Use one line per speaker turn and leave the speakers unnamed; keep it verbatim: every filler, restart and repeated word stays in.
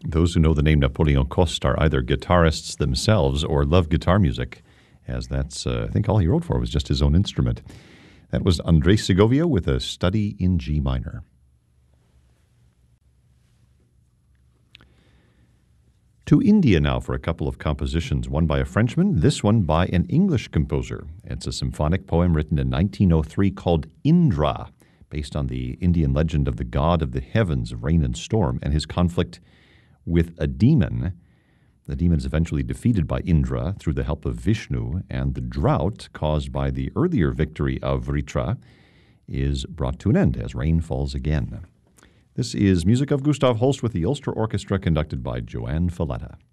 Those who know the name Napoleon Coste are either guitarists themselves or love guitar music, as that's, uh, I think all he wrote for was just his own instrument. That was Andres Segovia with a study in G minor. To India now for a couple of compositions, one by a Frenchman, this one by an English composer. It's a symphonic poem written in nineteen oh three called Indra, based on the Indian legend of the god of the heavens of rain and storm and his conflict with a demon. The demon is eventually defeated by Indra through the help of Vishnu, and the drought caused by the earlier victory of Vritra is brought to an end as rain falls again. This is music of Gustav Holst with the Ulster Orchestra conducted by Joanne Falletta.